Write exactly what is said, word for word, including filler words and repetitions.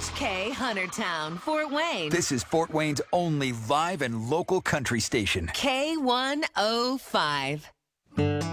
K Huntertown, Fort Wayne. This is Fort Wayne's only live and local country station. K one oh five.